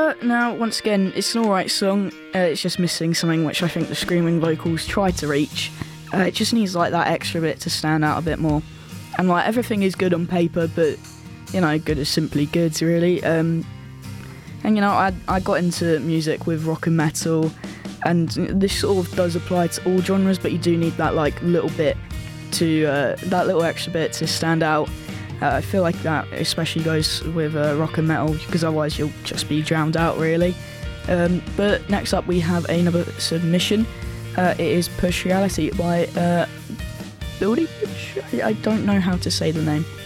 Now, once again, it's an alright song. It's just missing something which I think the screaming vocals tried to reach. It just needs like that extra bit to stand out a bit more. And like everything is good on paper, but you know, good is simply good, really. And you know, I got into music with rock and metal, and this sort of does apply to all genres, but you do need that like little bit to that little extra bit to stand out. I feel like that especially goes with rock and metal, because otherwise you'll just be drowned out, really. But next up we have another submission. It is Push Reality by Buildy Push. I don't know how to say the name.